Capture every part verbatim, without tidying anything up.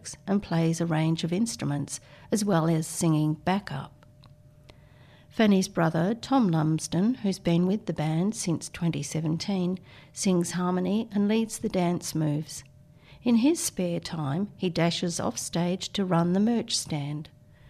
strokes and plays a range of instruments, as well as singing backup. Fanny's brother, Tom Lumsden, who's been with the band since twenty seventeen, sings harmony and leads the dance moves. In his spare time, he dashes off stage to run the merch stand.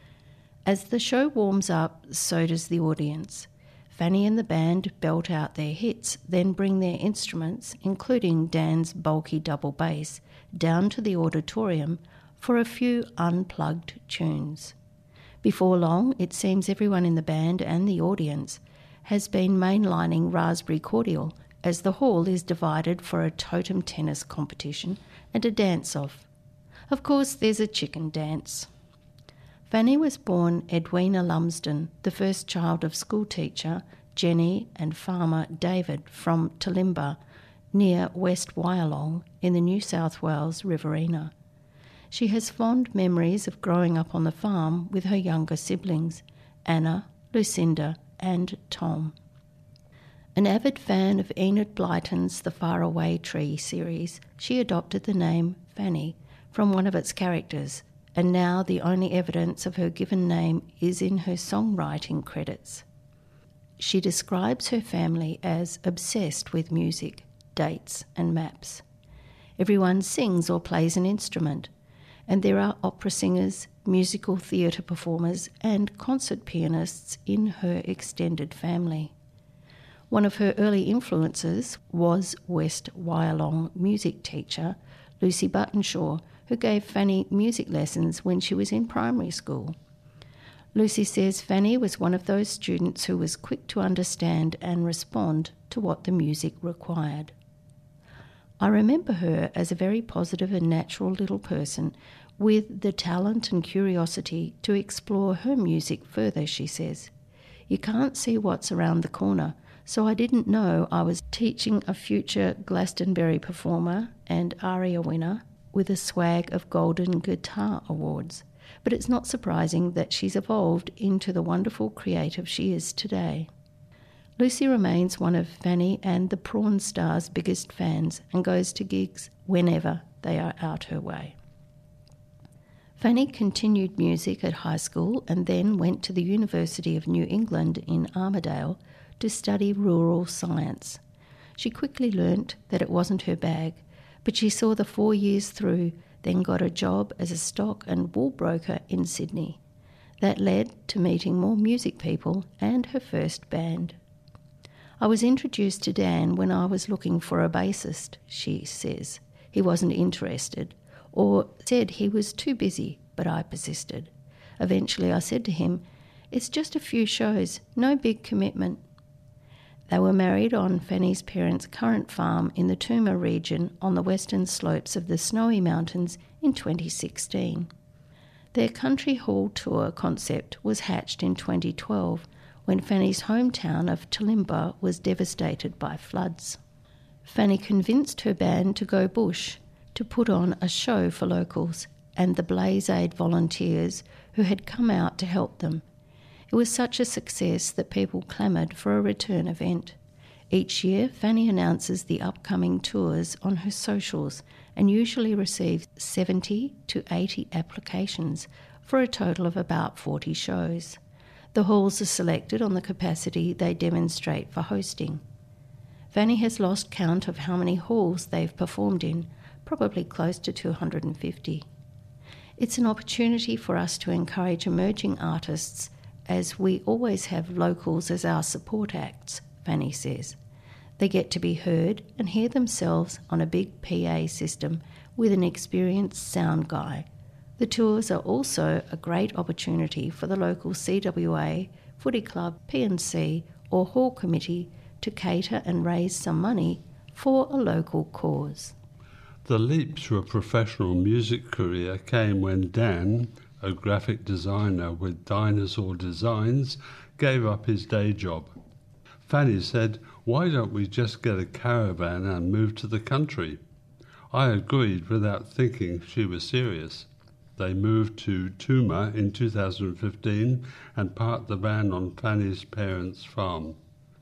As the show warms up, so does the audience. Fanny and the band belt out their hits, then bring their instruments, including Dan's bulky double bass, down to the auditorium for a few unplugged tunes. Before long, it seems everyone in the band and the audience has been mainlining Raspberry Cordial, as the hall is divided for a totem tennis competition and a dance-off. Of course, there's a chicken dance. Fanny was born Edwina Lumsden, the first child of schoolteacher Jenny and farmer David from Talimba, near West Wyalong in the New South Wales Riverina. She has fond memories of growing up on the farm with her younger siblings, Anna, Lucinda and Tom. An avid fan of Enid Blyton's The Faraway Tree series, she adopted the name Fanny from one of its characters, and now the only evidence of her given name is in her songwriting credits. She describes her family as obsessed with music, dates and maps. Everyone sings or plays an instrument, and there are opera singers, musical theatre performers and concert pianists in her extended family. One of her early influences was West Wyalong music teacher Lucy Buttonshaw, who gave Fanny music lessons when she was in primary school. Lucy says Fanny was one of those students who was quick to understand and respond to what the music required. I remember her as a very positive and natural little person with the talent and curiosity to explore her music further, she says. You can't see what's around the corner, so I didn't know I was teaching a future Glastonbury performer and ARIA winner with a swag of Golden Guitar Awards. But it's not surprising that she's evolved into the wonderful creative she is today. Lucy remains one of Fanny and the Prawn Stars' biggest fans and goes to gigs whenever they are out her way. Fanny continued music at high school and then went to the University of New England in Armidale to study rural science. She quickly learnt that it wasn't her bag, but she saw the four years through, then got a job as a stock and wool broker in Sydney. That led to meeting more music people and her first band. I was introduced to Dan when I was looking for a bassist, she says. He wasn't interested, or said he was too busy, but I persisted. Eventually I said to him, "It's just a few shows, no big commitment." They were married on Fanny's parents' current farm in the Tooma region on the western slopes of the Snowy Mountains in twenty sixteen. Their country hall tour concept was hatched in twenty twelve when Fanny's hometown of Talimba was devastated by floods. Fanny convinced her band to go bush to put on a show for locals and the Blaze Aid volunteers who had come out to help them. It was such a success that people clamoured for a return event. Each year, Fanny announces the upcoming tours on her socials and usually receives seventy to eighty applications for a total of about forty shows. The halls are selected on the capacity they demonstrate for hosting. Fanny has lost count of how many halls they've performed in, probably close to two hundred fifty. It's an opportunity for us to encourage emerging artists, as we always have locals as our support acts, Fanny says. They get to be heard and hear themselves on a big P A system with an experienced sound guy. The tours are also a great opportunity for the local C W A, footy club, P and C or hall committee to cater and raise some money for a local cause. The leap to a professional music career came when Dan, a graphic designer with Dinosaur Designs, gave up his day job. Fanny said, "Why don't we just get a caravan and move to the country?" I agreed without thinking she was serious. They moved to Tooma in two thousand fifteen and parked the van on Fanny's parents' farm.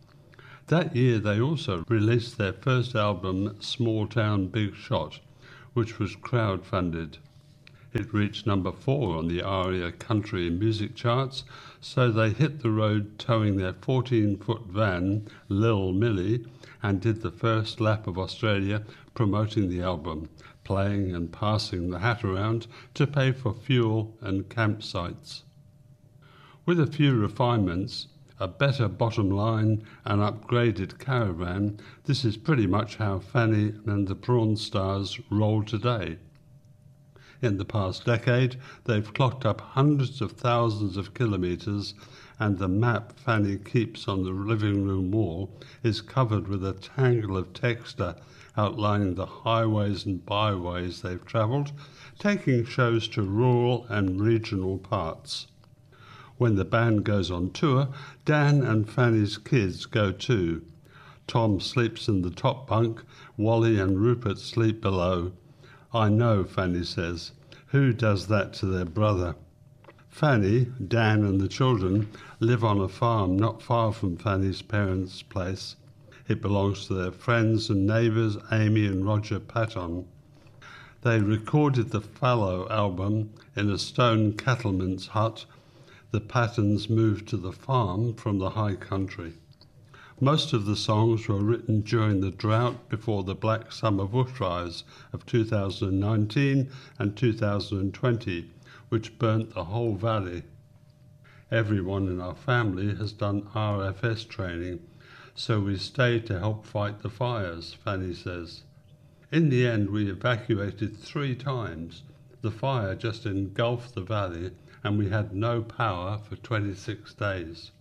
That year they also released their first album, Small Town Big Shot, which was crowd-funded. It reached number four on the ARIA country and music charts, so they hit the road towing their fourteen-foot van, Lil Millie, and did the first lap of Australia promoting the album, playing and passing the hat around to pay for fuel and campsites. With a few refinements, a better bottom line, an upgraded caravan, this is pretty much how Fanny and the Prawn Stars roll today. In the past decade, they've clocked up hundreds of thousands of kilometres, and the map Fanny keeps on the living room wall is covered with a tangle of texture outlining the highways and byways they've travelled, taking shows to rural and regional parts. When the band goes on tour, Dan and Fanny's kids go too. Tom sleeps in the top bunk, Wally and Rupert sleep below. I know, Fanny says. Who does that to their brother? Fanny, Dan and the children live on a farm not far from Fanny's parents' place. It belongs to their friends and neighbours Amy and Roger Patton. They recorded the Fallow album in a stone cattleman's hut. The Pattons moved to the farm from the high country. Most of the songs were written during the drought before the Black Summer bushfires of two thousand nineteen and two thousand twenty, which burnt the whole valley. Everyone in our family has done R F S training, so we stayed to help fight the fires, Fanny says. In the end, we evacuated three times. The fire just engulfed the valley, and we had no power for twenty-six days.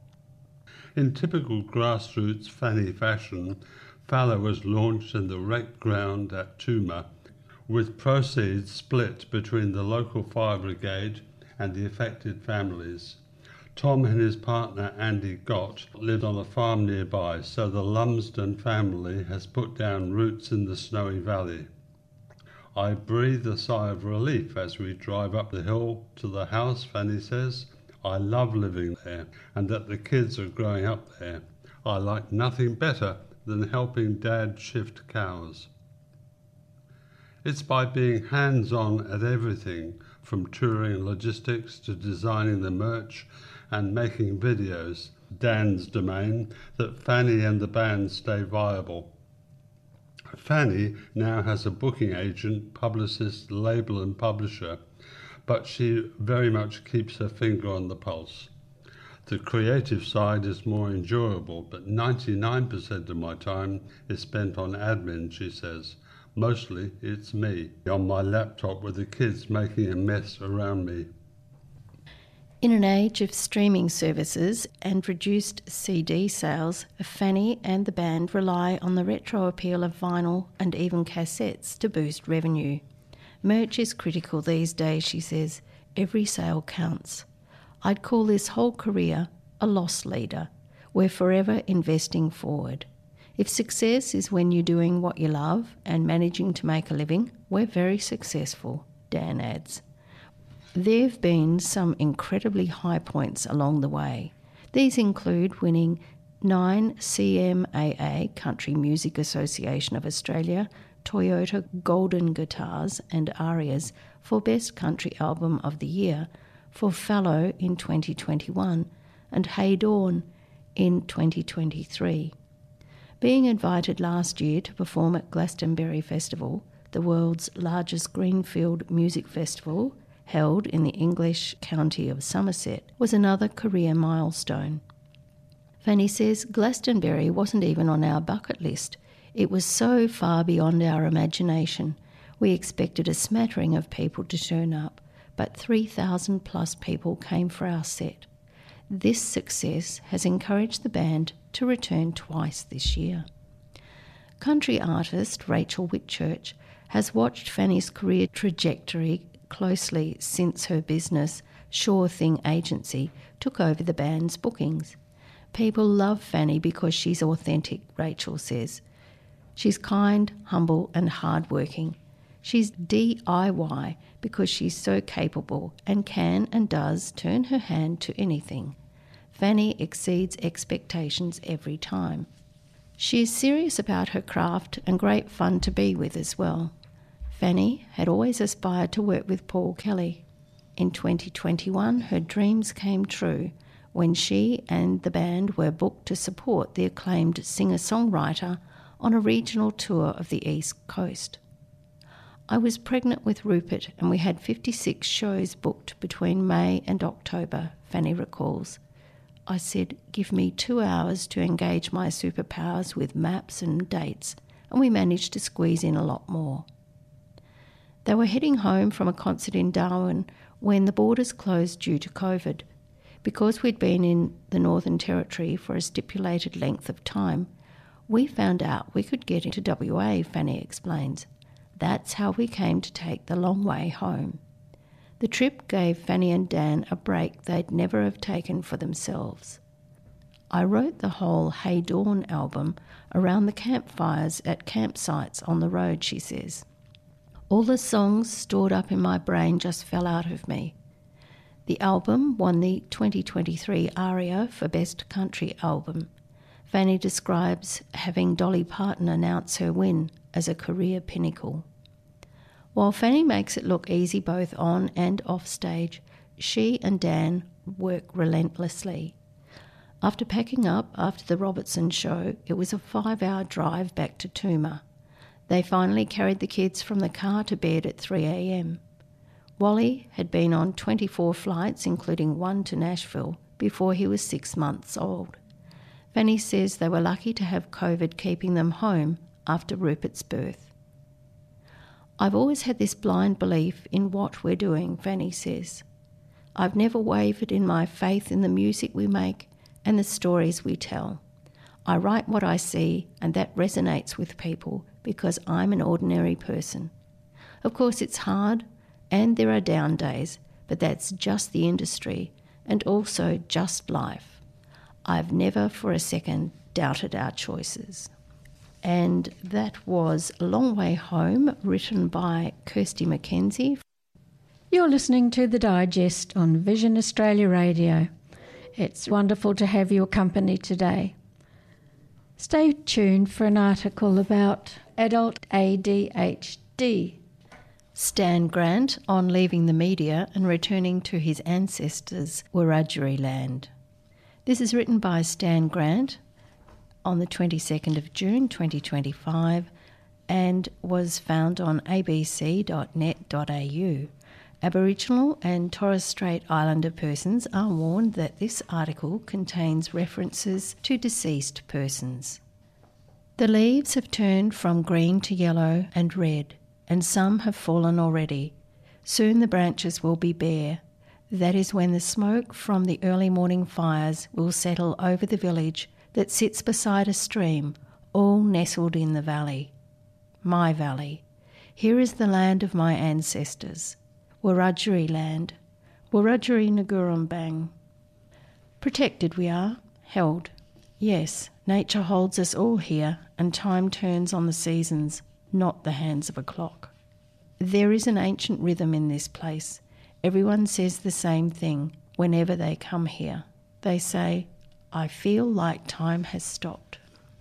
In typical grassroots Fanny fashion, Fallow was launched in the wrecked ground at Tuma, with proceeds split between the local fire brigade and the affected families. Tom and his partner Andy Gott lived on a farm nearby, so the Lumsden family has put down roots in the snowy valley. I breathe a sigh of relief as we drive up the hill to the house, Fanny says. I love living there, and that the kids are growing up there. I like nothing better than helping Dad shift cows. It's by being hands-on at everything, from touring and logistics to designing the merch and making videos, Dan's domain, that Fanny and the band stay viable. Fanny now has a booking agent, publicist, label and publisher, but she very much keeps her finger on the pulse. The creative side is more enjoyable, but ninety-nine percent of my time is spent on admin, she says. Mostly it's me, on my laptop with the kids making a mess around me. In an age of streaming services and reduced C D sales, Fanny and the band rely on the retro appeal of vinyl and even cassettes to boost revenue. Merch is critical these days, she says. Every sale counts. I'd call this whole career a loss leader. We're forever investing forward. If success is when you're doing what you love and managing to make a living, we're very successful, Dan adds. There have been some incredibly high points along the way. These include winning nine C M A A, Country Music Association of Australia, Toyota Golden Guitars and Arias for Best Country Album of the Year for Fallow in twenty twenty-one and Hey Dawn in twenty twenty-three. Being invited last year to perform at Glastonbury Festival, the world's largest greenfield music festival, held in the English county of Somerset, was another career milestone. Fanny says Glastonbury wasn't even on our bucket list. It was so far beyond our imagination. We expected a smattering of people to turn up, but three thousand plus people came for our set. This success has encouraged the band to return twice this year. Country artist Rachel Whitchurch has watched Fanny's career trajectory closely since her business, Sure Thing Agency, took over the band's bookings. People love Fanny because she's authentic, Rachel says. She's kind, humble and hardworking. She's D I Y because she's so capable and can and does turn her hand to anything. Fanny exceeds expectations every time. She is serious about her craft and great fun to be with as well. Fanny had always aspired to work with Paul Kelly. In twenty twenty-one, her dreams came true when she and the band were booked to support the acclaimed singer-songwriter on a regional tour of the East Coast. I was pregnant with Rupert and we had fifty-six shows booked between May and October, Fanny recalls. I said, give me two hours to engage my superpowers with maps and dates, and we managed to squeeze in a lot more. They were heading home from a concert in Darwin when the borders closed due to COVID. Because we'd been in the Northern Territory for a stipulated length of time, we found out we could get into W A, Fanny explains. That's how we came to take the long way home. The trip gave Fanny and Dan a break they'd never have taken for themselves. I wrote the whole Hey Dawn album around the campfires at campsites on the road, she says. All the songs stored up in my brain just fell out of me. The album won the twenty twenty-three ARIA for Best Country Album. Fanny describes having Dolly Parton announce her win as a career pinnacle. While Fanny makes it look easy both on and off stage, she and Dan work relentlessly. After packing up after the Robertson show, it was a five-hour drive back to Tooma. They finally carried the kids from the car to bed at three a.m. Wally had been on twenty-four flights, including one to Nashville, before he was six months old. Fanny says they were lucky to have COVID keeping them home after Rupert's birth. I've always had this blind belief in what we're doing, Fanny says. I've never wavered in my faith in the music we make and the stories we tell. I write what I see, and that resonates with people because I'm an ordinary person. Of course, it's hard, and there are down days, but that's just the industry and also just life. I've never for a second doubted our choices. And that was A Long Way Home, written by Kirsty McKenzie. You're listening to The Digest on Vision Australia Radio. It's wonderful to have your company today. Stay tuned for an article about adult A D H D. Stan Grant on leaving the media and returning to his ancestors' Wiradjuri land. This is written by Stan Grant on the twenty-second of June twenty twenty-five and was found on a b c dot net dot a u. Aboriginal and Torres Strait Islander persons are warned that this article contains references to deceased persons. The leaves have turned from green to yellow and red, and some have fallen already. Soon the branches will be bare. That is when the smoke from the early morning fires will settle over the village that sits beside a stream, all nestled in the valley. My valley. Here is the land of my ancestors. Wiradjuri land. Wiradjuri Ngurumbang. Protected we are, held. Yes, nature holds us all here, and time turns on the seasons, not the hands of a clock. There is an ancient rhythm in this place. Everyone says the same thing whenever they come here. They say, I feel like time has stopped.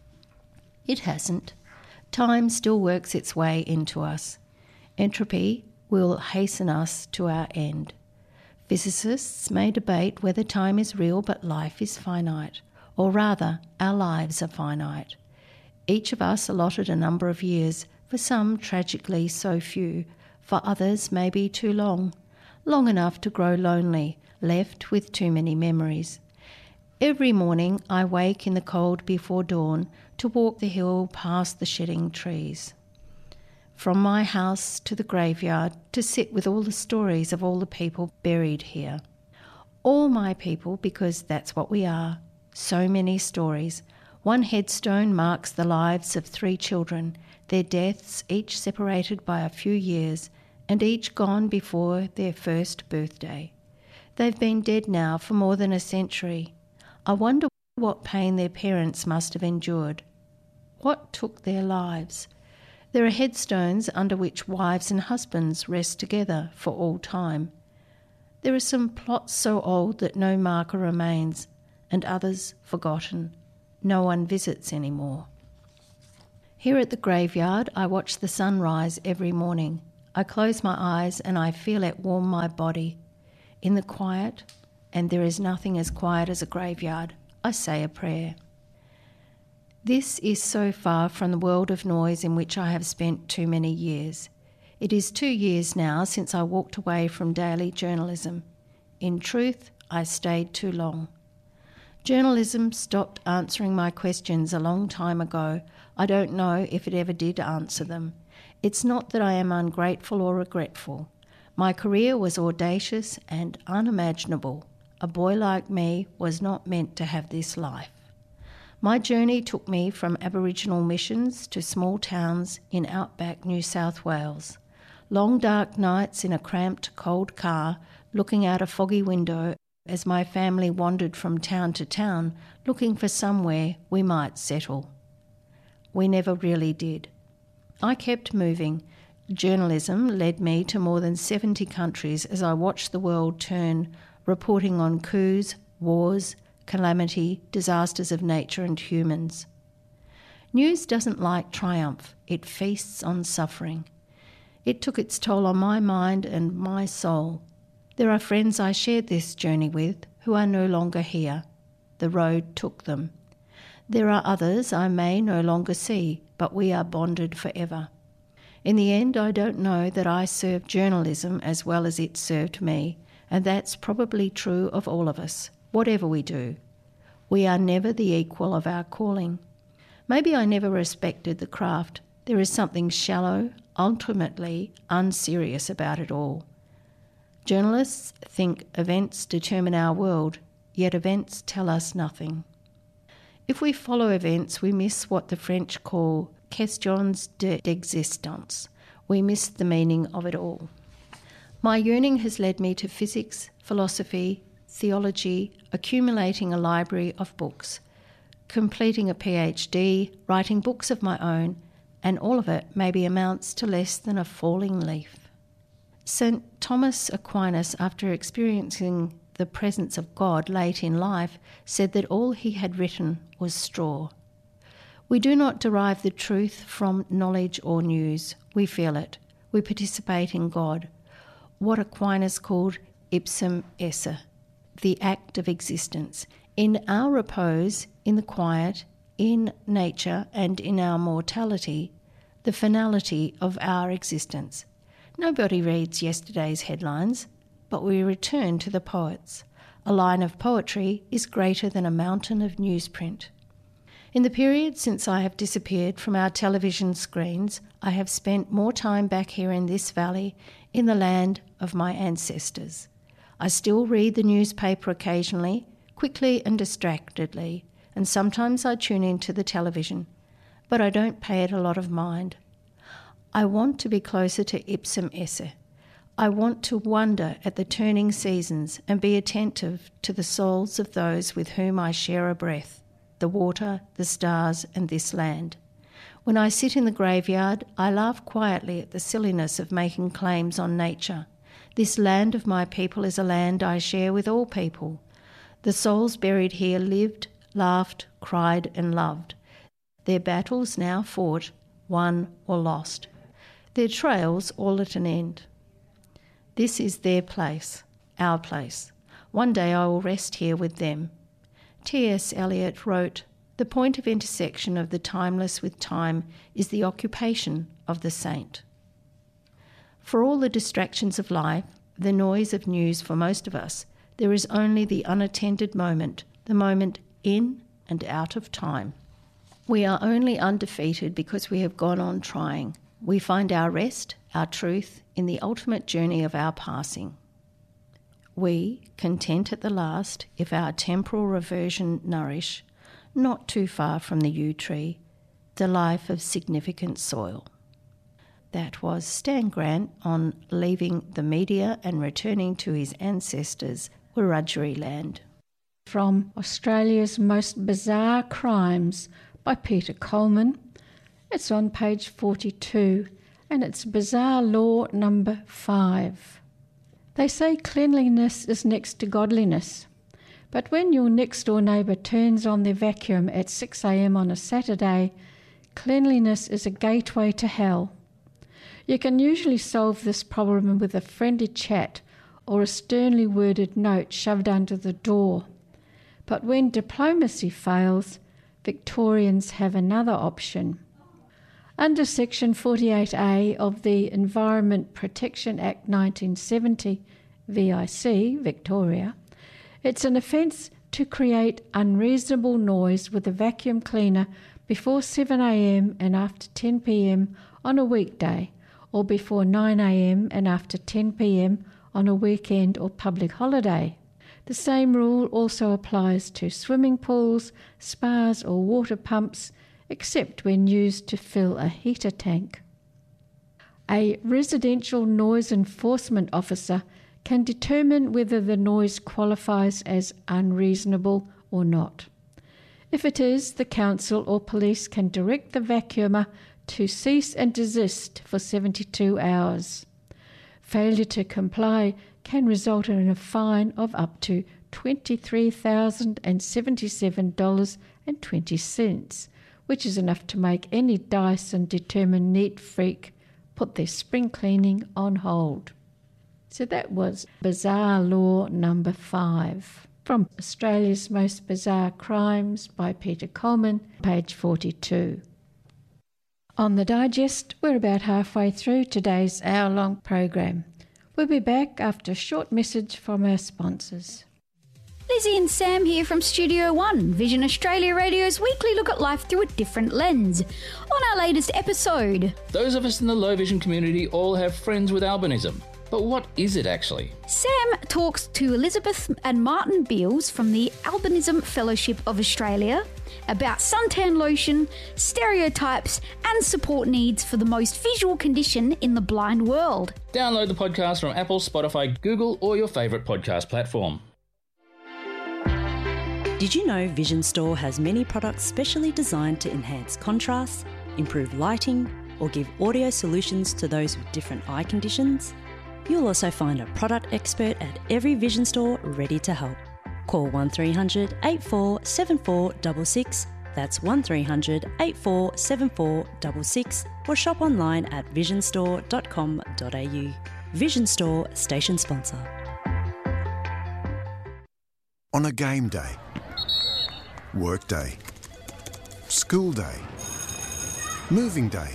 It hasn't. Time still works its way into us. Entropy will hasten us to our end. Physicists may debate whether time is real but life is finite, or rather, our lives are finite. Each of us allotted a number of years, for some tragically so few, for others maybe too long, long enough to grow lonely, left with too many memories. Every morning I wake in the cold before dawn to walk the hill past the shedding trees. From my house to the graveyard to sit with all the stories of all the people buried here. All my people, because that's what we are. So many stories. One headstone marks the lives of three children, their deaths each separated by a few years and each gone before their first birthday. They've been dead now for more than a century. I wonder what pain their parents must have endured. What took their lives? There are headstones under which wives and husbands rest together for all time. There are some plots so old that no marker remains, and others forgotten. No one visits anymore. Here at the graveyard, I watch the sun rise every morning. I close my eyes and I feel it warm my body. In the quiet, and there is nothing as quiet as a graveyard, I say a prayer. This is so far from the world of noise in which I have spent too many years. It is two years now since I walked away from daily journalism. In truth, I stayed too long. Journalism stopped answering my questions a long time ago. I don't know if it ever did answer them. It's not that I am ungrateful or regretful. My career was audacious and unimaginable. A boy like me was not meant to have this life. My journey took me from Aboriginal missions to small towns in outback New South Wales. Long dark nights in a cramped, cold car, looking out a foggy window as my family wandered from town to town, looking for somewhere we might settle. We never really did. I kept moving. Journalism led me to more than seventy countries as I watched the world turn, reporting on coups, wars, calamity, disasters of nature and humans. News doesn't like triumph, it feasts on suffering. It took its toll on my mind and my soul. There are friends I shared this journey with who are no longer here. The road took them. There are others I may no longer see, but we are bonded forever. In the end, I don't know that I served journalism as well as it served me, and that's probably true of all of us. Whatever we do, we are never the equal of our calling. Maybe I never respected the craft. There is something shallow, ultimately unserious about it all. Journalists think events determine our world, yet events tell us nothing. If we follow events, we miss what the French call questions d'existence. We miss the meaning of it all. My yearning has led me to physics, philosophy, theology, accumulating a library of books, completing a PhD, writing books of my own, and all of it maybe amounts to less than a falling leaf. Saint Thomas Aquinas, after experiencing the presence of God late in life, said that all he had written was straw. We do not derive the truth from knowledge or news. We feel it. We participate in God. What Aquinas called ipsum esse, the act of existence. In our repose, in the quiet, in nature and in our mortality, the finality of our existence. Nobody reads yesterday's headlines, but we return to the poets. A line of poetry is greater than a mountain of newsprint. In the period since I have disappeared from our television screens, I have spent more time back here in this valley, in the land of my ancestors. I still read the newspaper occasionally, quickly and distractedly, and sometimes I tune into the television, but I don't pay it a lot of mind. I want to be closer to ipsum esse. I want to wonder at the turning seasons and be attentive to the souls of those with whom I share a breath, the water, the stars, and this land. When I sit in the graveyard, I laugh quietly at the silliness of making claims on nature. This land of my people is a land I share with all people. The souls buried here lived, laughed, cried, and loved. Their battles now fought, won, or lost. Their trails all at an end. This is their place, our place. One day I will rest here with them. T S Eliot wrote, "The point of intersection of the timeless with time is the occupation of the saint." For all the distractions of life, the noise of news for most of us, there is only the unattended moment, the moment in and out of time. We are only undefeated because we have gone on trying. We find our rest, our truth, in the ultimate journey of our passing. We, content at the last, if our temporal reversion nourish, not too far from the yew tree, the life of significant soil. That was Stan Grant on leaving the media and returning to his ancestors' Wiradjuri land. From Australia's Most Bizarre Crimes by Peter Coleman. It's on page forty-two, and it's Bizarre Law number five. They say cleanliness is next to godliness, but when your next-door neighbour turns on their vacuum at six a.m. on a Saturday, cleanliness is a gateway to hell. You can usually solve this problem with a friendly chat or a sternly worded note shoved under the door. But when diplomacy fails, Victorians have another option. Under Section forty-eight A of the Environment Protection Act nineteen seventy, V I C, Victoria, it's an offence to create unreasonable noise with a vacuum cleaner before seven a m and after ten p m on a weekday, or before nine a m and after ten p m on a weekend or public holiday. The same rule also applies to swimming pools, spas or water pumps, except when used to fill a heater tank. A residential noise enforcement officer can determine whether the noise qualifies as unreasonable or not. If it is, the council or police can direct the vacuumer to cease and desist for seventy-two hours. Failure to comply can result in a fine of up to twenty-three thousand seventy-seven dollars and twenty cents, which is enough to make any Dyson determined neat freak put their spring cleaning on hold. So that was Bizarre Law number five from Australia's Most Bizarre Crimes by Peter Coleman, page forty-two. On the digest, we're about halfway through today's hour-long program. We'll be back after a short message from our sponsors. Lizzie and Sam here from Studio One, Vision Australia Radio's weekly look at life through a different lens. On our latest episode, those of us in the low vision community all have friends with albinism. But what is it actually? Sam talks to Elizabeth and Martin Beals from the Albinism Fellowship of Australia about suntan lotion, stereotypes and support needs for the most visual condition in the blind world. Download the podcast from Apple, Spotify, Google or your favourite podcast platform. Did you know Vision Store has many products specially designed to enhance contrast, improve lighting or give audio solutions to those with different eye conditions? You'll also find a product expert at every Vision Store ready to help. Call one three hundred, eight four seven four six six, that's one three hundred, eight four seven four six six, or shop online at vision store dot com dot a u. Vision Store, station sponsor. On a game day, work day, school day, moving day,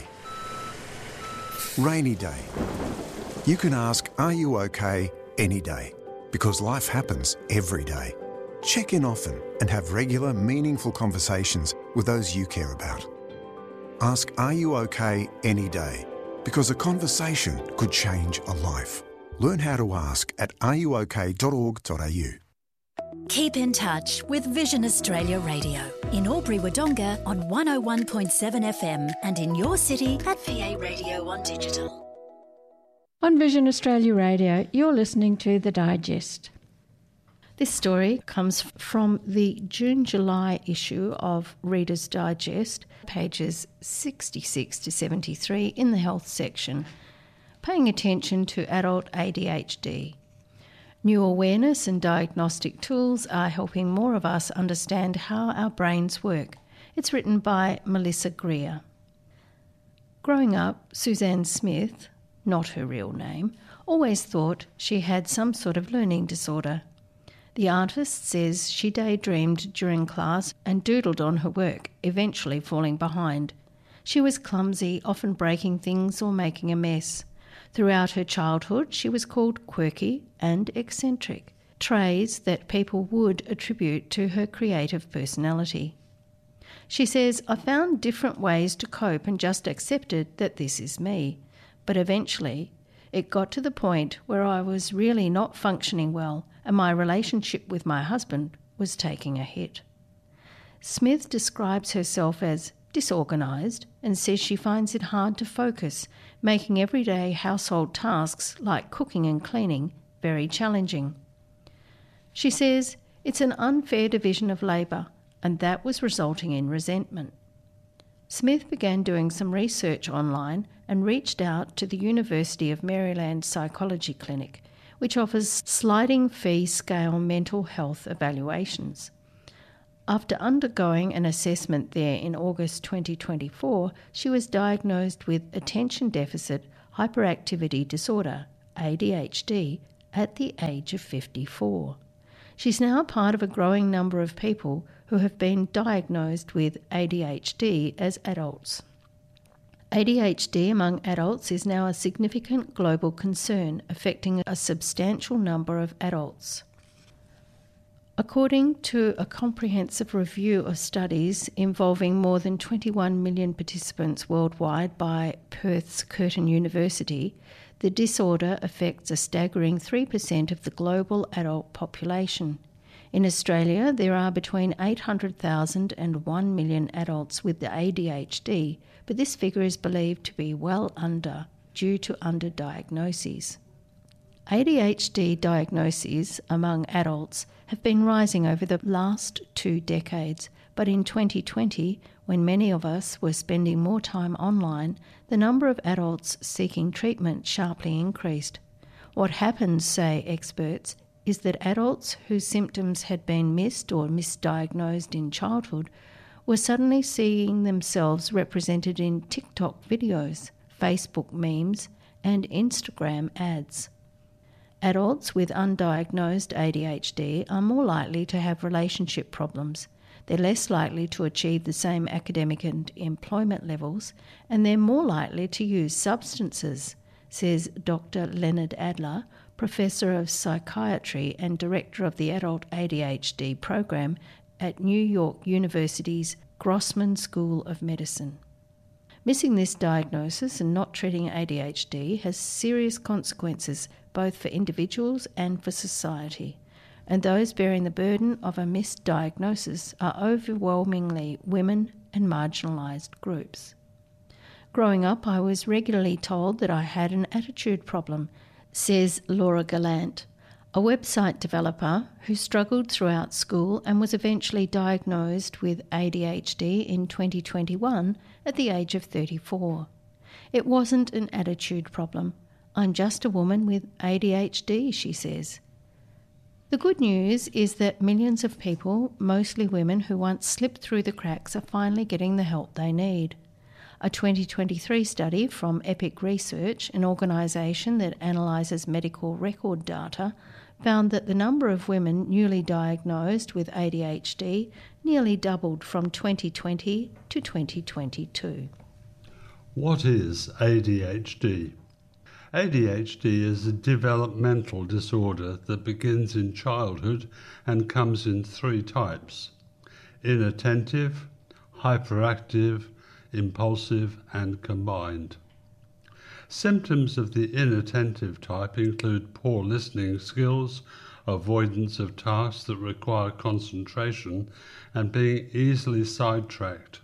rainy day, you can ask, are you okay, any day, because life happens every day. Check in often and have regular, meaningful conversations with those you care about. Ask, are you okay, any day, because a conversation could change a life. Learn how to ask at are you okay dot org dot a u. Keep in touch with Vision Australia Radio in Albury-Wodonga on one oh one point seven F M and in your city at V A Radio on digital. On Vision Australia Radio, you're listening to The Digest. This story comes from the June-July issue of Reader's Digest, pages sixty-six to seventy-three in the health section, paying attention to adult A D H D. New awareness and diagnostic tools are helping more of us understand how our brains work. It's written by Melissa Greer. Growing up, Suzanne Smith, not her real name, always thought she had some sort of learning disorder. The artist says she daydreamed during class and doodled on her work, eventually falling behind. She was clumsy, often breaking things or making a mess. Throughout her childhood, she was called quirky and eccentric, traits that people would attribute to her creative personality. She says, I found different ways to cope and just accepted that this is me. But eventually, it got to the point where I was really not functioning well and my relationship with my husband was taking a hit. Smith describes herself as disorganised and says she finds it hard to focus, making everyday household tasks like cooking and cleaning very challenging. She says it's an unfair division of labour and that was resulting in resentment. Smith began doing some research online and reached out to the University of Maryland Psychology Clinic, which offers sliding fee scale mental health evaluations. After undergoing an assessment there in August twenty twenty-four, she was diagnosed with attention deficit hyperactivity disorder, A D H D, at the age of fifty-four. She's now part of a growing number of people who have been diagnosed with A D H D as adults. A D H D among adults is now a significant global concern affecting a substantial number of adults. According to a comprehensive review of studies involving more than twenty-one million participants worldwide by Perth's Curtin University, the disorder affects a staggering three percent of the global adult population. In Australia, there are between eight hundred thousand and one million adults with the A D H D, but this figure is believed to be well under due to underdiagnoses. A D H D diagnoses among adults have been rising over the last two decades, but in twenty twenty, when many of us were spending more time online, the number of adults seeking treatment sharply increased. What happens, say experts, is that adults whose symptoms had been missed or misdiagnosed in childhood were suddenly seeing themselves represented in TikTok videos, Facebook memes, and Instagram ads. Adults with undiagnosed A D H D are more likely to have relationship problems. They're less likely to achieve the same academic and employment levels, and they're more likely to use substances, says Doctor Leonard Adler, Professor of Psychiatry and Director of the Adult A D H D Program at New York University's Grossman School of Medicine. Missing this diagnosis and not treating A D H D has serious consequences both for individuals and for society, and those bearing the burden of a misdiagnosis are overwhelmingly women and marginalised groups. Growing up, I was regularly told that I had an attitude problem, says Laura Gallant, a website developer who struggled throughout school and was eventually diagnosed with A D H D in twenty twenty-one at the age of thirty-four. It wasn't an attitude problem. I'm just a woman with A D H D, she says. The good news is that millions of people, mostly women who once slipped through the cracks, are finally getting the help they need. A twenty twenty-three study from Epic Research, an organisation that analyses medical record data, found that the number of women newly diagnosed with A D H D nearly doubled from twenty twenty to twenty twenty-two. What is A D H D? A D H D is a developmental disorder that begins in childhood and comes in three types: inattentive, hyperactive, impulsive, and combined. Symptoms of the inattentive type include poor listening skills, avoidance of tasks that require concentration, and being easily sidetracked.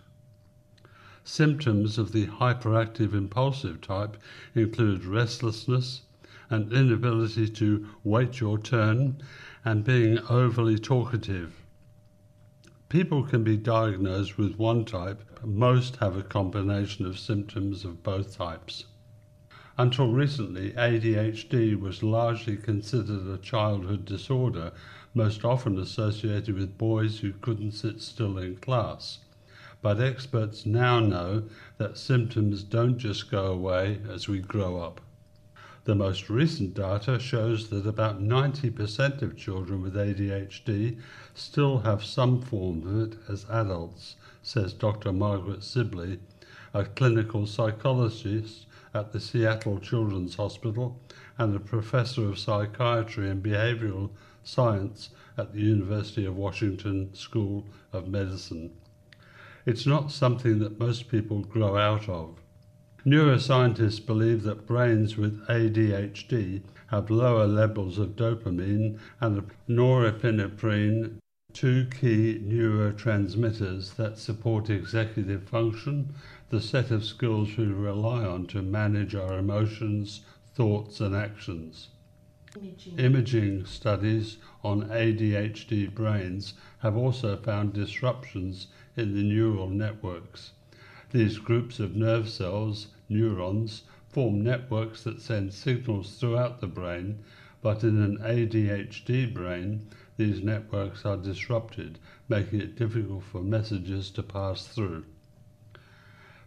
Symptoms of the hyperactive impulsive type include restlessness, an inability to wait your turn, and being overly talkative. People can be diagnosed with one type, but most have a combination of symptoms of both types. Until recently, A D H D was largely considered a childhood disorder, most often associated with boys who couldn't sit still in class. But experts now know that symptoms don't just go away as we grow up. The most recent data shows that about ninety percent of children with A D H D still have some form of it as adults, says Doctor Margaret Sibley, a clinical psychologist at the Seattle Children's Hospital and a professor of psychiatry and behavioral science at the University of Washington School of Medicine. It's not something that most people grow out of. Neuroscientists believe that brains with A D H D have lower levels of dopamine and norepinephrine, two key neurotransmitters that support executive function, the set of skills we rely on to manage our emotions, thoughts, and actions. Imaging. Imaging studies on A D H D brains have also found disruptions in the neural networks. These groups of nerve cells, neurons, form networks that send signals throughout the brain, but in an A D H D brain, these networks are disrupted, making it difficult for messages to pass through.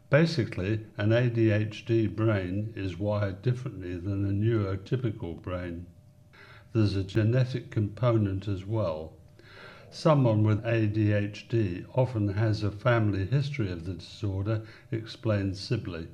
Basically, an A D H D brain is wired differently than a neurotypical brain. There's a genetic component as well. Someone with A D H D often has a family history of the disorder, explains Sibley.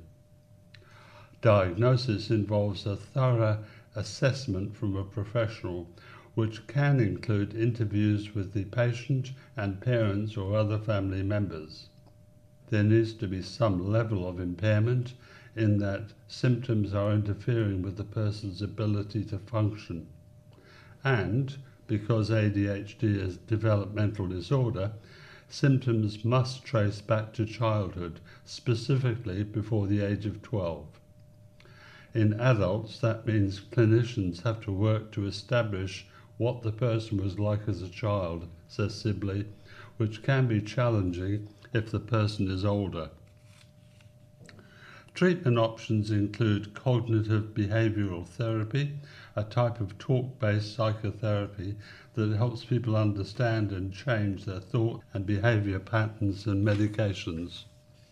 Diagnosis involves a thorough assessment from a professional, which can include interviews with the patient and parents or other family members. There needs to be some level of impairment in that symptoms are interfering with the person's ability to function. And, because A D H D is developmental disorder, symptoms must trace back to childhood, specifically before the age of twelve. In adults, that means clinicians have to work to establish what the person was like as a child, says Sibley, which can be challenging if the person is older. Treatment options include cognitive behavioural therapy, a type of talk-based psychotherapy that helps people understand and change their thought and behaviour patterns, and medications.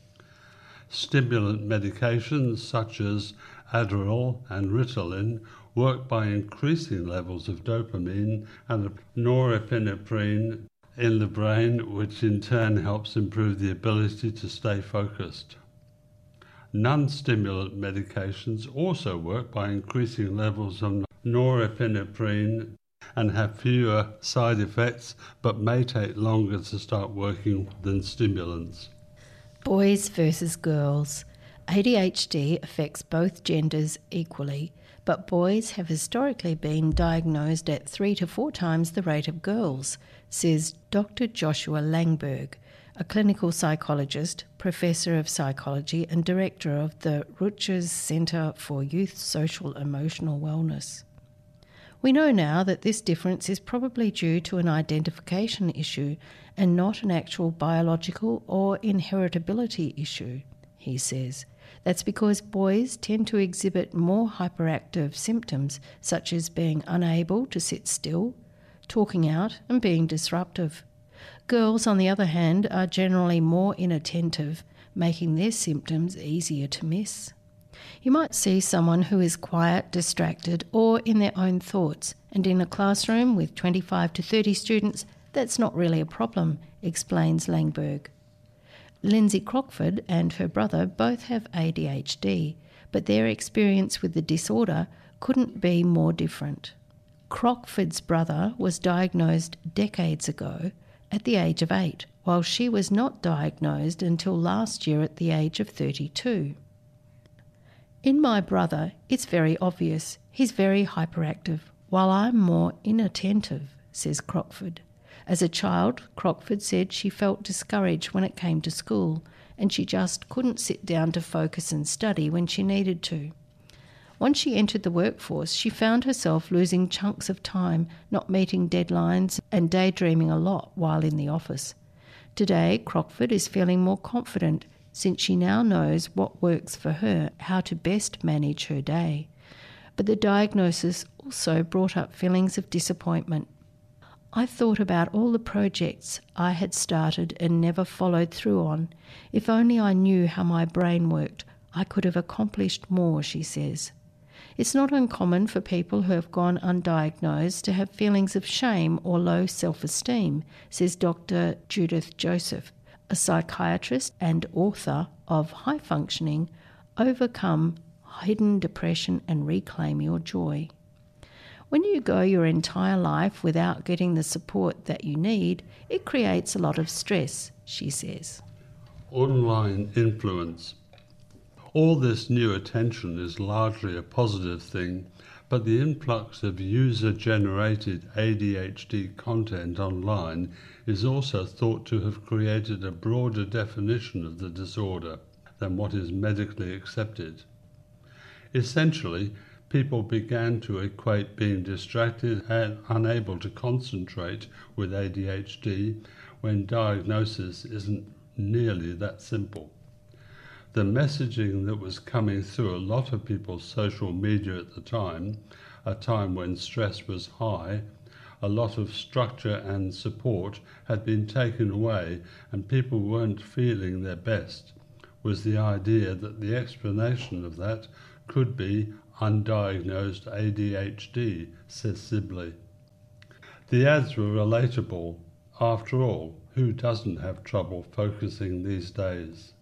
Stimulant medications such as Adderall and Ritalin work by increasing levels of dopamine and norepinephrine in the brain, which in turn helps improve the ability to stay focused. Non-stimulant medications also work by increasing levels of norepinephrine and have fewer side effects, but may take longer to start working than stimulants. Boys versus girls. A D H D affects both genders equally, but boys have historically been diagnosed at three to four times the rate of girls, says Doctor Joshua Langberg, a clinical psychologist, professor of psychology and director of the Rutgers Centre for Youth Social Emotional Wellness. We know now that this difference is probably due to an identification issue and not an actual biological or inheritability issue, he says. That's because boys tend to exhibit more hyperactive symptoms, such as being unable to sit still, talking out, and being disruptive. Girls, on the other hand, are generally more inattentive, making their symptoms easier to miss. You might see someone who is quiet, distracted, or in their own thoughts, and in a classroom with twenty-five to thirty students, that's not really a problem, explains Langberg. Lindsay Crockford and her brother both have A D H D, but their experience with the disorder couldn't be more different. Crockford's brother was diagnosed decades ago at the age of eight, while she was not diagnosed until last year at the age of thirty-two. In my brother, it's very obvious. He's very hyperactive, while I'm more inattentive, says Crockford. As a child, Crockford said she felt discouraged when it came to school, and she just couldn't sit down to focus and study when she needed to. Once she entered the workforce, she found herself losing chunks of time, not meeting deadlines, and daydreaming a lot while in the office. Today, Crockford is feeling more confident since she now knows what works for her, how to best manage her day. But the diagnosis also brought up feelings of disappointment. I thought about all the projects I had started and never followed through on. If only I knew how my brain worked, I could have accomplished more, she says. It's not uncommon for people who have gone undiagnosed to have feelings of shame or low self-esteem, says Doctor Judith Joseph, a psychiatrist and author of High Functioning, Overcome Hidden Depression and Reclaim Your Joy. When you go your entire life without getting the support that you need, it creates a lot of stress, she says. Online influence. All this new attention is largely a positive thing, but the influx of user-generated A D H D content online is also thought to have created a broader definition of the disorder than what is medically accepted. Essentially, people began to equate being distracted and unable to concentrate with A D H D when diagnosis isn't nearly that simple. The messaging that was coming through a lot of people's social media at the time, a time when stress was high, a lot of structure and support had been taken away and people weren't feeling their best, was the idea that the explanation of that could be undiagnosed A D H D, says Sibley. The ads were relatable. After all, who doesn't have trouble focusing these days?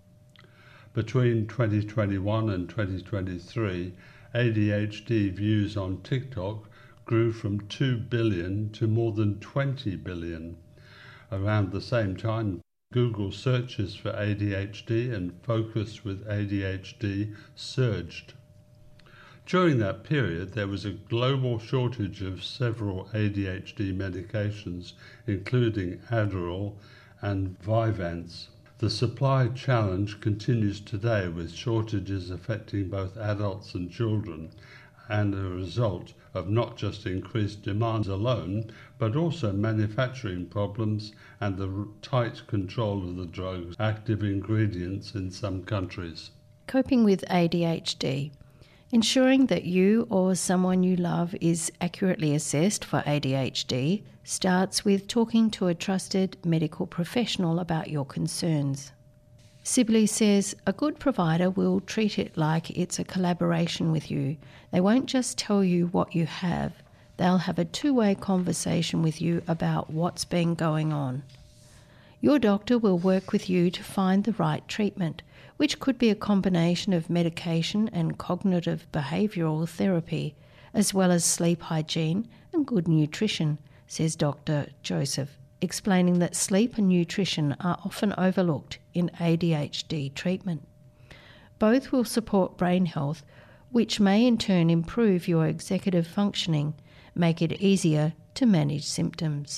Between twenty twenty-one and twenty twenty-three, A D H D views on TikTok grew from two billion to more than twenty billion. Around the same time, Google searches for A D H D and Focus with A D H D surged. During that period, there was a global shortage of several A D H D medications, including Adderall and Vyvanse. The supply challenge continues today, with shortages affecting both adults and children, and a result of not just increased demand alone, but also manufacturing problems and the tight control of the drug's active ingredients in some countries. Coping with A D H D. Ensuring that you or someone you love is accurately assessed for A D H D starts with talking to a trusted medical professional about your concerns. Sibley says a good provider will treat it like it's a collaboration with you. They won't just tell you what you have. They'll have a two-way conversation with you about what's been going on. Your doctor will work with you to find the right treatment, which could be a combination of medication and cognitive behavioural therapy, as well as sleep hygiene and good nutrition, says Doctor Joseph, explaining that sleep and nutrition are often overlooked in A D H D treatment. Both will support brain health, which may in turn improve your executive functioning, make it easier to manage symptoms.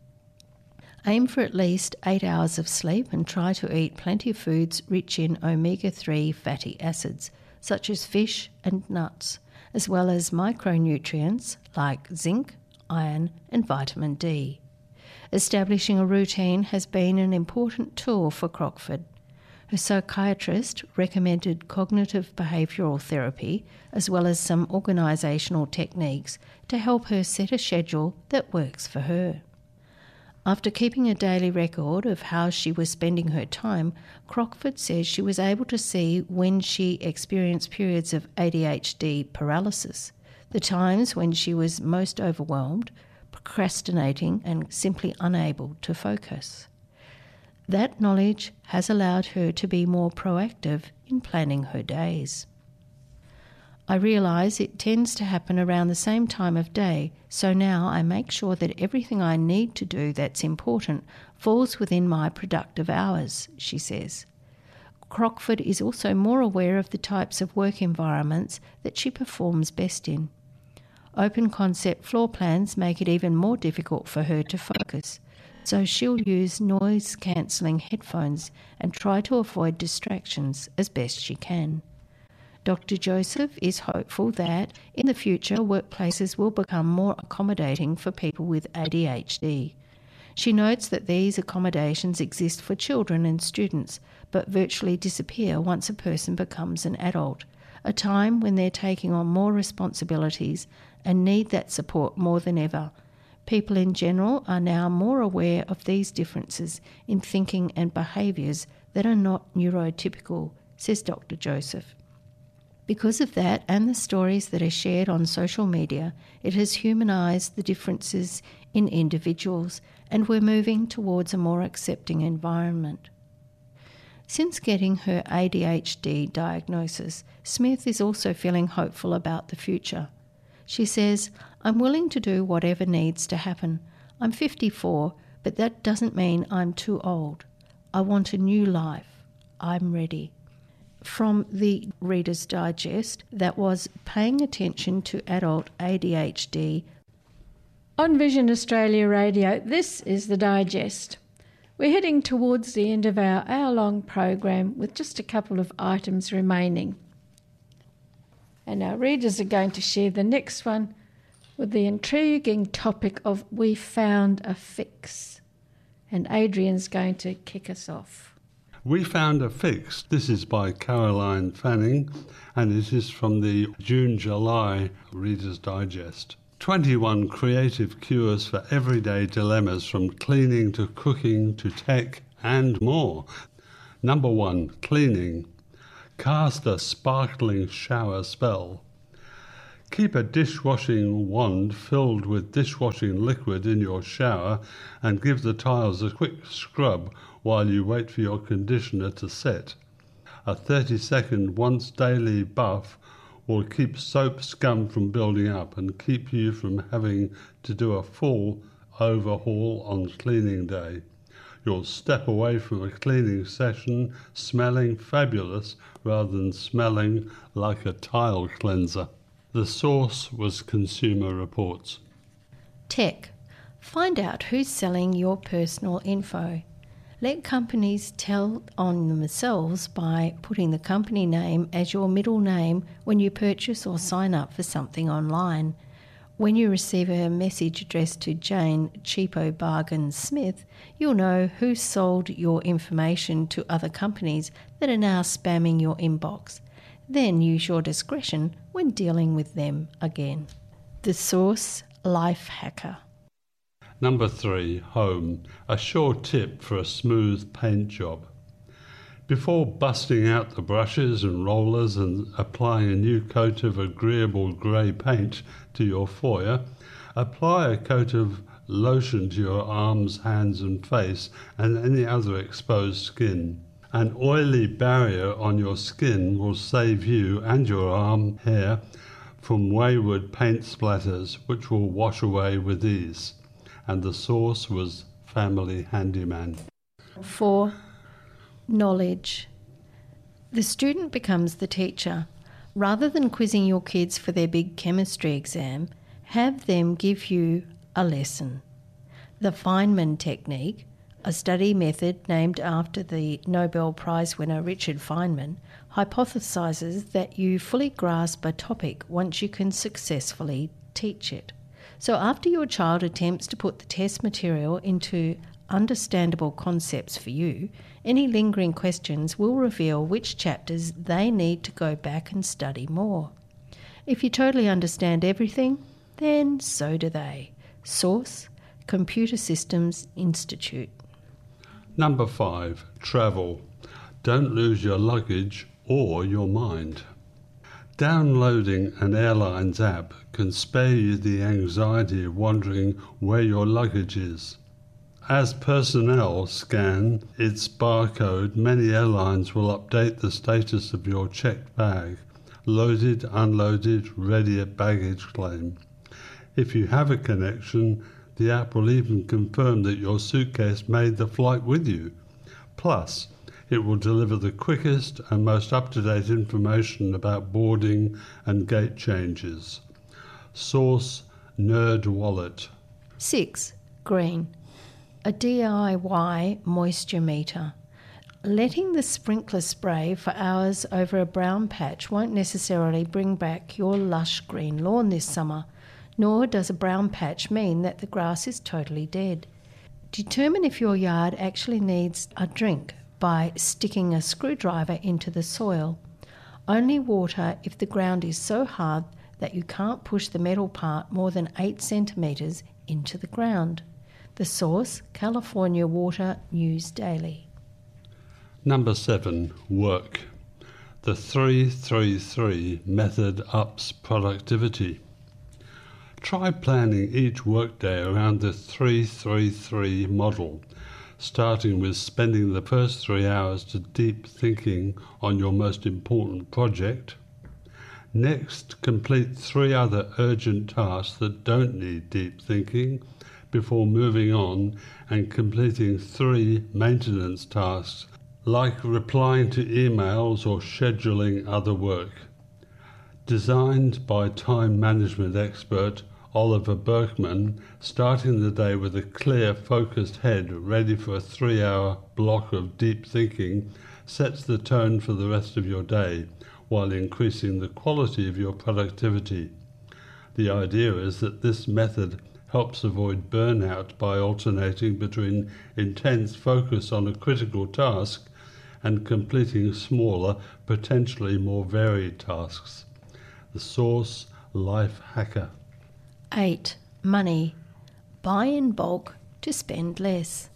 Aim for at least eight hours of sleep and try to eat plenty of foods rich in omega three fatty acids, such as fish and nuts, as well as micronutrients like zinc, iron and vitamin D. Establishing a routine has been an important tool for Crockford. Her psychiatrist recommended cognitive behavioural therapy as well as some organisational techniques to help her set a schedule that works for her. After keeping a daily record of how she was spending her time, Crockford says she was able to see when she experienced periods of A D H D paralysis, the times when she was most overwhelmed, procrastinating and simply unable to focus. That knowledge has allowed her to be more proactive in planning her days. I realise it tends to happen around the same time of day, so now I make sure that everything I need to do that's important falls within my productive hours, she says. Crockford is also more aware of the types of work environments that she performs best in. Open concept floor plans make it even more difficult for her to focus, so she'll use noise-cancelling headphones and try to avoid distractions as best she can. Doctor Joseph is hopeful that in the future workplaces will become more accommodating for people with A D H D. She notes that these accommodations exist for children and students, but virtually disappear once a person becomes an adult, a time when they're taking on more responsibilities and need that support more than ever. People in general are now more aware of these differences in thinking and behaviours that are not neurotypical, says Doctor Joseph. Because of that and the stories that are shared on social media, it has humanised the differences in individuals, and we're moving towards a more accepting environment. Since getting her A D H D diagnosis, Smith is also feeling hopeful about the future. She says, "I'm willing to do whatever needs to happen. I'm fifty-four, but that doesn't mean I'm too old. I want a new life. I'm ready." From the Reader's Digest, that was Paying Attention to Adult A D H D. On Vision Australia Radio, this is the Digest. We're heading towards the end of our hour-long program with just a couple of items remaining. And our readers are going to share the next one with the intriguing topic of We Found a Fix. And Adrian's going to kick us off. We Found a Fix. This is by Caroline Fanning, and it is from the June-July Reader's Digest. twenty-one creative cures for everyday dilemmas, from cleaning to cooking to tech and more. Number one, cleaning. Cast a sparkling shower spell. Keep a dishwashing wand filled with dishwashing liquid in your shower and give the tiles a quick scrub while you wait for your conditioner to set. A thirty second once daily buff will keep soap scum from building up and keep you from having to do a full overhaul on cleaning day. You'll step away from a cleaning session smelling fabulous rather than smelling like a tile cleanser. The source was Consumer Reports. Tech. Find out who's selling your personal info. Let companies tell on themselves by putting the company name as your middle name when you purchase or sign up for something online. When you receive a message addressed to Jane Cheapo Bargain Smith, you'll know who sold your information to other companies that are now spamming your inbox. Then use your discretion when dealing with them again. The source, Lifehacker. Number three, home. A sure tip for a smooth paint job. Before busting out the brushes and rollers and applying a new coat of agreeable grey paint to your foyer, apply a coat of lotion to your arms, hands and face and any other exposed skin. An oily barrier on your skin will save you and your arm hair from wayward paint splatters which will wash away with ease. And the source was Family Handyman. Four, knowledge. The student becomes the teacher. Rather than quizzing your kids for their big chemistry exam, have them give you a lesson. The Feynman technique, a study method named after the Nobel Prize winner Richard Feynman, hypothesises that you fully grasp a topic once you can successfully teach it. So after your child attempts to put the test material into understandable concepts for you, any lingering questions will reveal which chapters they need to go back and study more. If you totally understand everything, then so do they. Source, Computer Systems Institute. Number five, travel. Don't lose your luggage or your mind. Downloading an airline's app can spare you the anxiety of wondering where your luggage is. As personnel scan its barcode, many airlines will update the status of your checked bag, loaded, unloaded, ready at baggage claim. If you have a connection, the app will even confirm that your suitcase made the flight with you. Plus, it will deliver the quickest and most up-to-date information about boarding and gate changes. Source, Nerd Wallet. Six, green. A D I Y moisture meter. Letting the sprinkler spray for hours over a brown patch won't necessarily bring back your lush green lawn this summer, nor does a brown patch mean that the grass is totally dead. Determine if your yard actually needs a drink by sticking a screwdriver into the soil. Only water if the ground is so hard that you can't push the metal part more than eight centimetres into the ground. The source, California Water News Daily. Number seven, work. The three three three method ups productivity. Try planning each workday around the three three three model, starting with spending the first three hours to deep thinking on your most important project. Next, complete three other urgent tasks that don't need deep thinking before moving on and completing three maintenance tasks like replying to emails or scheduling other work. Designed by time management expert Oliver Berkman, starting the day with a clear, focused head ready for a three-hour block of deep thinking sets the tone for the rest of your day while increasing the quality of your productivity. The idea is that this method helps avoid burnout by alternating between intense focus on a critical task and completing smaller, potentially more varied tasks. The source, Lifehacker. Eight, money. Buy in bulk to spend less.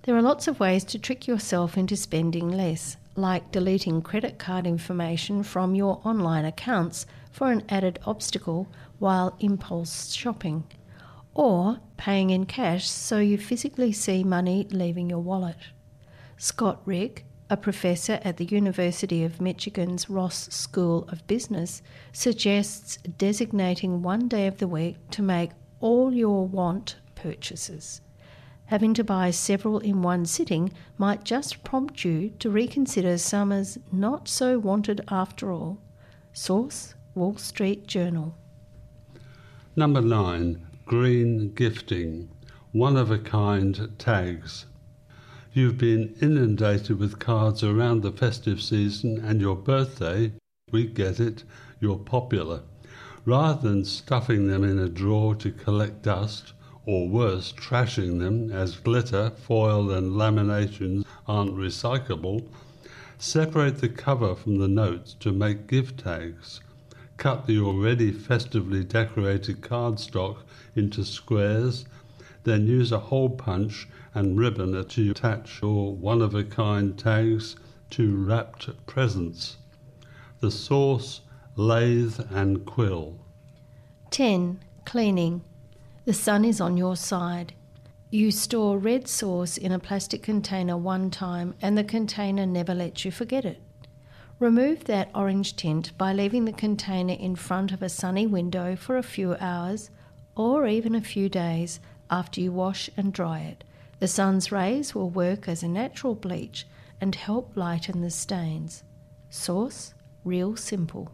There are lots of ways to trick yourself into spending less, like deleting credit card information from your online accounts for an added obstacle while impulse shopping, or paying in cash so you physically see money leaving your wallet. Scott Rick, a professor at the University of Michigan's Ross School of Business, suggests designating one day of the week to make all your want purchases. Having to buy several in one sitting might just prompt you to reconsider some as not so wanted after all. Source, Wall Street Journal. Number nine, green gifting, one-of-a-kind tags. You've been inundated with cards around the festive season and your birthday. We get it, you're popular. Rather than stuffing them in a drawer to collect dust, or worse, trashing them as glitter, foil and laminations aren't recyclable, separate the cover from the notes to make gift tags. Cut the already festively decorated cardstock into squares, then use a hole punch and ribbon to attach your one-of-a-kind tags to wrapped presents. The source, Lathe and Quill. ten. Cleaning. The sun is on your side. You store red sauce in a plastic container one time and the container never lets you forget it. Remove that orange tint by leaving the container in front of a sunny window for a few hours or even a few days after you wash and dry it. The sun's rays will work as a natural bleach and help lighten the stains. Source, Real Simple.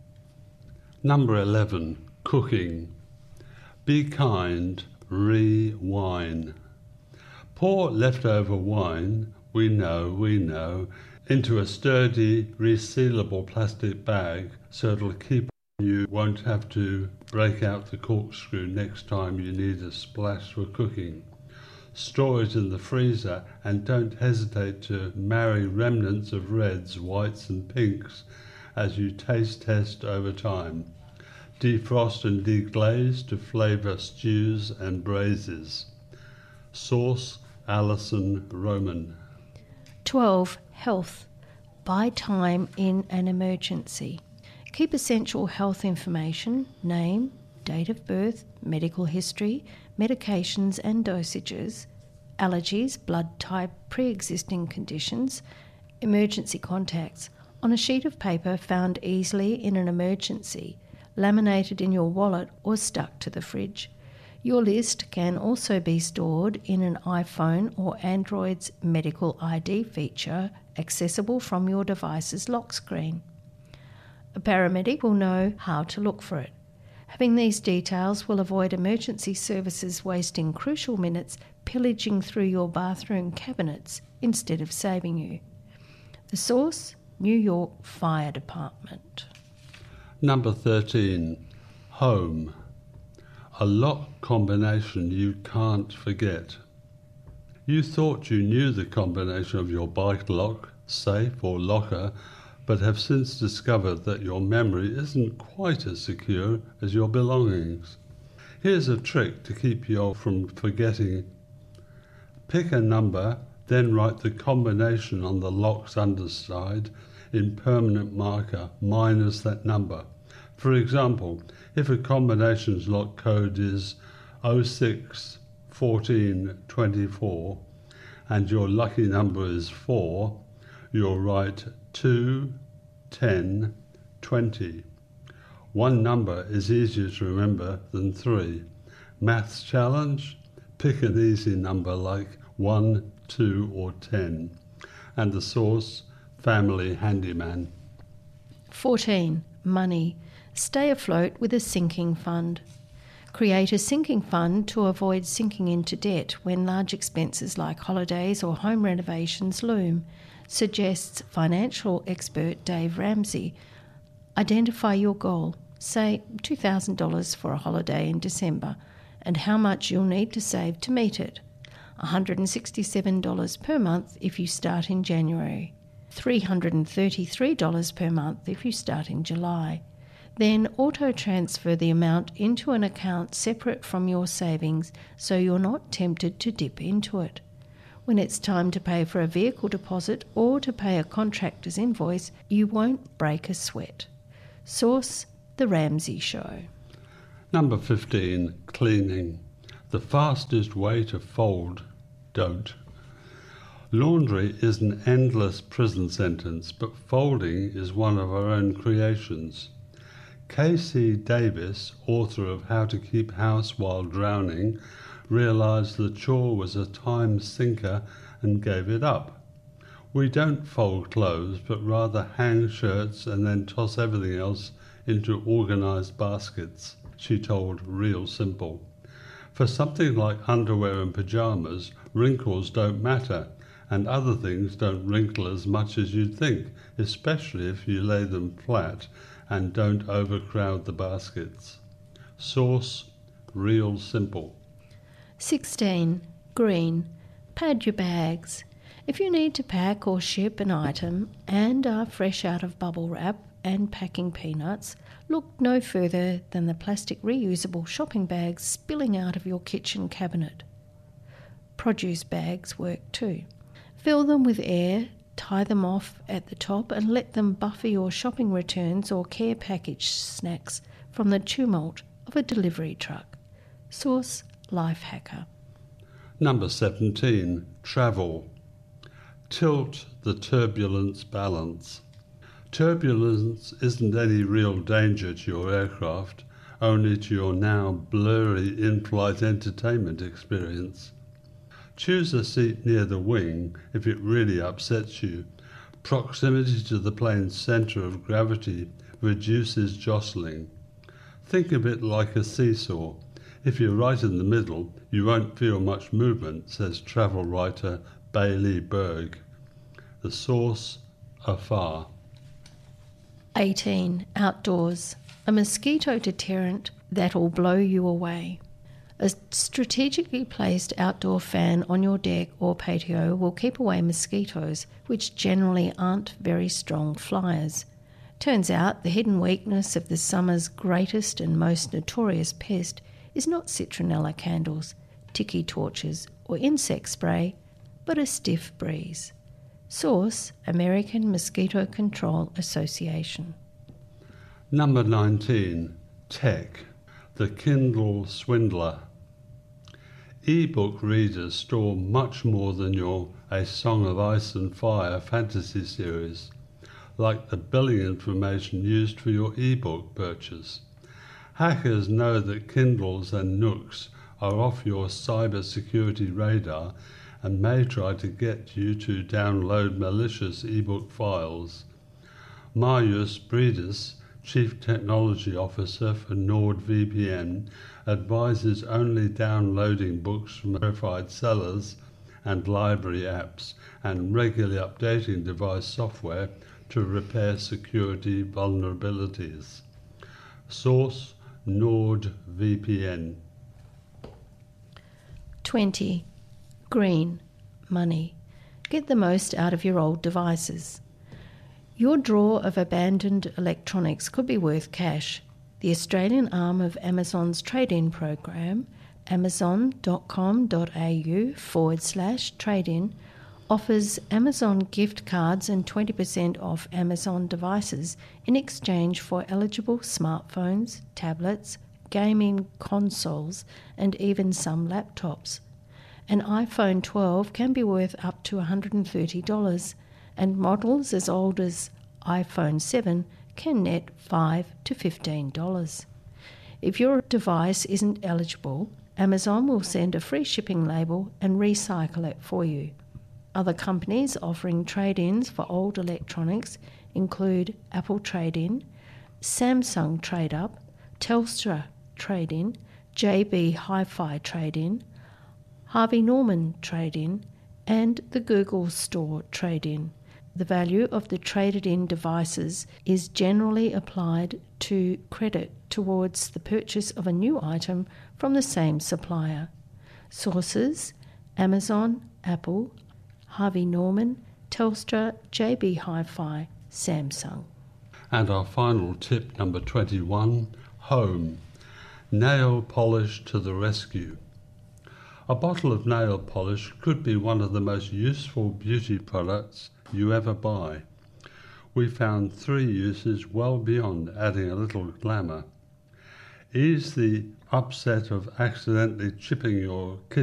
Number eleven, cooking. Be kind, re-wine. Pour leftover wine, we know, we know, into a sturdy, resealable plastic bag so it'll keep. You won't have to break out the corkscrew next time you need a splash for cooking. Store it in the freezer and don't hesitate to marry remnants of reds, whites and pinks as you taste test over time. Defrost and deglaze to flavour stews and braises. Sauce, Alison Roman. twelve. Health. Buy time in an emergency. Keep essential health information, name, date of birth, medical history, medications and dosages, allergies, blood type, pre-existing conditions, emergency contacts on a sheet of paper found easily in an emergency, laminated in your wallet or stuck to the fridge. Your list can also be stored in an iPhone or Android's medical I D feature accessible from your device's lock screen. A paramedic will know how to look for it. Having these details will avoid emergency services wasting crucial minutes pillaging through your bathroom cabinets instead of saving you. The source, New York Fire Department. Number thirteen, home. A lock combination you can't forget. You thought you knew the combination of your bike lock, safe or locker, but have since discovered that your memory isn't quite as secure as your belongings. Here's a trick to keep you from forgetting. Pick a number, then write the combination on the lock's underside in permanent marker minus that number. For example, if a combinations lock code is oh six fourteen twenty-four and your lucky number is four, you'll write two, ten, twenty. One number is easier to remember than three. Maths challenge? Pick an easy number like one, two or ten. And the source, Family Handyman. fourteen. Money. Stay afloat with a sinking fund. Create a sinking fund to avoid sinking into debt when large expenses like holidays or home renovations loom, suggests financial expert Dave Ramsey. Identify your goal, say two thousand dollars for a holiday in December, and how much you'll need to save to meet it. one hundred sixty-seven dollars per month if you start in January, three hundred thirty-three dollars per month if you start in July. Then auto-transfer the amount into an account separate from your savings so you're not tempted to dip into it. When it's time to pay for a vehicle deposit or to pay a contractor's invoice, you won't break a sweat. Source: The Ramsay Show. Number fifteen, cleaning. The fastest way to fold, don't. Laundry is an endless prison sentence, but folding is one of our own creations. K C Davis, author of How to Keep House While Drowning, realised the chore was a time sinker and gave it up. We don't fold clothes, but rather hang shirts and then toss everything else into organised baskets, she told Real Simple. For something like underwear and pyjamas, wrinkles don't matter, and other things don't wrinkle as much as you'd think, especially if you lay them flat and don't overcrowd the baskets. Source: Real Simple. sixteen. Green. Pad your bags. If you need to pack or ship an item and are fresh out of bubble wrap and packing peanuts, look no further than the plastic reusable shopping bags spilling out of your kitchen cabinet. Produce bags work too. Fill them with air, tie them off at the top and let them buffer your shopping returns or care package snacks from the tumult of a delivery truck. Source: Lifehacker. Number seventeen, travel. Tilt the turbulence balance. Turbulence isn't any real danger to your aircraft, only to your now blurry in-flight entertainment experience. Choose a seat near the wing if it really upsets you. Proximity to the plane's centre of gravity reduces jostling. Think of it like a seesaw. If you're right in the middle, you won't feel much movement, says travel writer Bailey Berg. The source: Afar. eighteen. Outdoors. A mosquito deterrent that'll blow you away. A strategically placed outdoor fan on your deck or patio will keep away mosquitoes, which generally aren't very strong flyers. Turns out the hidden weakness of the summer's greatest and most notorious pest is not citronella candles, tiki torches or insect spray, but a stiff breeze. Source: American Mosquito Control Association. Number nineteen, tech. The Kindle Swindler. E-book readers store much more than your A Song of Ice and Fire fantasy series, like the billing information used for your e-book purchase. Hackers know that Kindles and Nooks are off your cybersecurity radar and may try to get you to download malicious e-book files. Marius Bredis, Chief Technology Officer for NordVPN, advises only downloading books from verified sellers and library apps and regularly updating device software to repair security vulnerabilities. Source: NordVPN. twenty. Green. Money. Get the most out of your old devices. Your drawer of abandoned electronics could be worth cash. The Australian arm of Amazon's trade-in program, amazon.com.au forward slash trade-in, offers Amazon gift cards and twenty percent off Amazon devices in exchange for eligible smartphones, tablets, gaming consoles, and even some laptops. An iPhone twelve can be worth up to one hundred thirty dollars, and models as old as iPhone seven can net five to fifteen dollars. If your device isn't eligible, Amazon will send a free shipping label and recycle it for you. Other companies offering trade-ins for old electronics include Apple Trade-In, Samsung Trade-Up, Telstra Trade-In, J B Hi-Fi Trade-In, Harvey Norman Trade-In, and the Google Store Trade-In. The value of the traded-in devices is generally applied to credit towards the purchase of a new item from the same supplier. Sources: Amazon, Apple, Harvey Norman, Telstra, J B Hi-Fi, Samsung. And our final tip, number twenty-one, home. Nail polish to the rescue. A bottle of nail polish could be one of the most useful beauty products you ever buy. We found three uses well beyond adding a little glamour. Ease the upset of accidentally chipping your kitchen